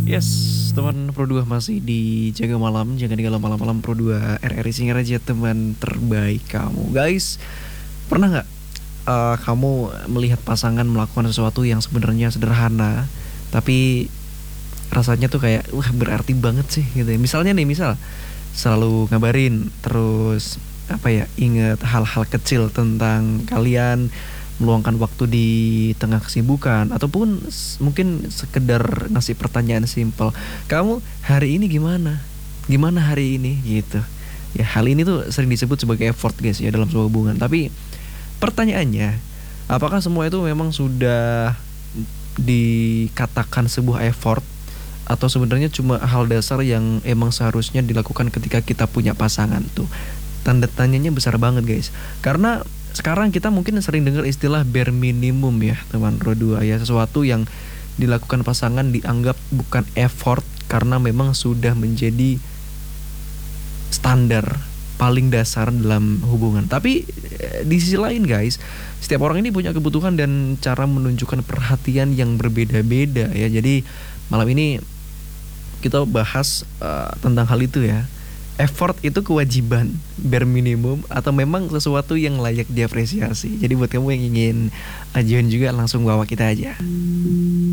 Yes, teman Pro 2 masih di Jaga Malam. Jangan digalau malam-malam Pro 2 RRI Singar aja teman terbaik kamu. Guys, pernah nggak kamu melihat pasangan melakukan sesuatu yang sebenarnya sederhana, tapi rasanya tuh kayak wah berarti banget sih gitu ya. Misalnya nih, misal selalu ngabarin terus apa ya, inget hal-hal kecil tentang kalian meluangkan waktu di tengah kesibukan, ataupun mungkin sekedar ngasih pertanyaan simpel, kamu hari ini gimana, gimana hari ini gitu ya. Hal ini tuh sering disebut sebagai effort guys ya dalam sebuah hubungan. Tapi pertanyaannya, apakah semua itu memang sudah dikatakan sebuah effort, atau sebenarnya cuma hal dasar yang emang seharusnya dilakukan ketika kita punya pasangan tuh? Tanda tanyanya besar banget guys. Karena sekarang kita mungkin sering dengar istilah bare minimum ya teman Rodua ya. Sesuatu yang dilakukan pasangan dianggap bukan effort karena memang sudah menjadi standar paling dasar dalam hubungan. Tapi di sisi lain guys, setiap orang ini punya kebutuhan dan cara menunjukkan perhatian yang berbeda-beda ya. Jadi malam ini kita bahas tentang hal itu ya. Effort itu kewajiban, bare minimum, atau memang sesuatu yang layak diapresiasi. Jadi buat kamu yang ingin ajuan juga, langsung bawa kita aja.